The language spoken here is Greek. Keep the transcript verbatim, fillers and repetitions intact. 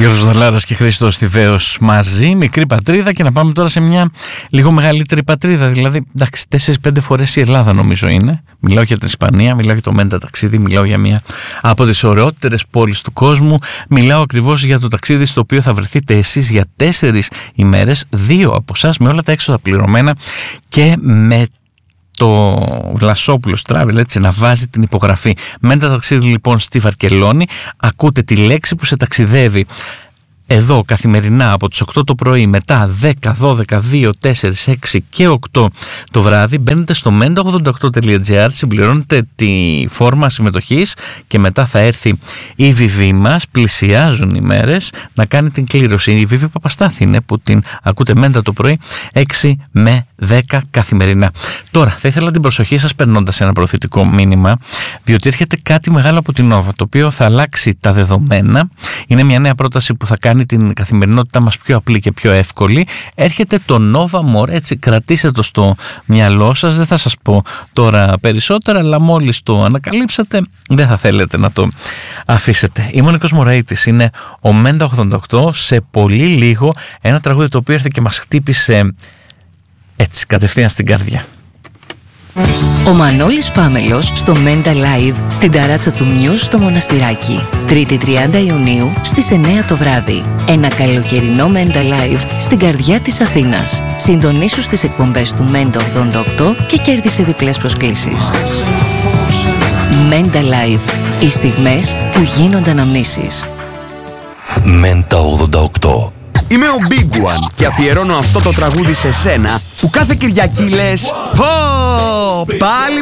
Γιώργος Δαλάρας και Χρήστος Θηβαίος μαζί, μικρή πατρίδα, και να πάμε τώρα σε μια λίγο μεγαλύτερη πατρίδα. Δηλαδή, εντάξει, τέσσερις πέντε φορές η Ελλάδα νομίζω είναι. Μιλάω για την Ισπανία, μιλάω για το Μέντα ταξίδι, μιλάω για μια από τις ωραιότερες πόλεις του κόσμου. Μιλάω ακριβώς για το ταξίδι στο οποίο θα βρεθείτε εσείς για τέσσερις ημέρες, δύο από εσάς με όλα τα έξοδα πληρωμένα και με το Βλασόπουλος Travel, έτσι, να βάζει την υπογραφή. Μέντα ταξίδι λοιπόν στη Βαρκελόνη. Ακούτε τη λέξη που σε ταξιδεύει εδώ καθημερινά από τις οκτώ το πρωί, μετά δέκα, δώδεκα, δύο, τέσσερα, έξι και οκτώ το βράδυ. Μπαίνετε στο μέντα ογδόντα οκτώ τελεία τζι άρ, συμπληρώνετε τη φόρμα συμμετοχής και μετά θα έρθει η Βιβί μας. Πλησιάζουν οι μέρες να κάνει την κλήρωση. Η Βιβί Παπαστάθη είναι που την ακούτε μέντα το πρωί έξι με δέκα καθημερινά. Τώρα θα ήθελα την προσοχή σας περνώντας ένα προωθητικό μήνυμα, διότι έρχεται κάτι μεγάλο από την Nova, το οποίο θα αλλάξει τα δεδομένα. Είναι μια νέα πρόταση που θα κάνει την καθημερινότητά μας πιο απλή και πιο εύκολη. Έρχεται το Nova More, έτσι, κρατήστε το στο μυαλό σας. Δεν θα σας πω τώρα περισσότερα, αλλά μόλις το ανακαλύψατε δεν θα θέλετε να το αφήσετε. Είμαι ο Νίκος Μωραΐτης, είναι ο Μέντα ογδόντα οκτώ. Σε πολύ λίγο ένα τραγούδι το οποίο έρθε και μας χτύπησε έτσι κατευθείαν στην καρδιά. Ο Μανώλης Πάμελος στο Μέντα Live στην ταράτσα του Μιούς στο Μοναστηράκι. Τρίτη τριάντα Ιουνίου στις εννέα το βράδυ. Ένα καλοκαιρινό Μέντα Live στην καρδιά της Αθήνας. Συντονίσου στις εκπομπές του Μέντα ογδόντα οκτώ και κέρδισε διπλές προσκλήσεις. Μέντα Live. Οι στιγμές που γίνονται αναμνήσεις. Μέντα ογδόντα οκτώ. Είμαι ο Big One και αφιερώνω αυτό το τραγούδι σε σένα που κάθε Κυριακή λες «Πω, πάλι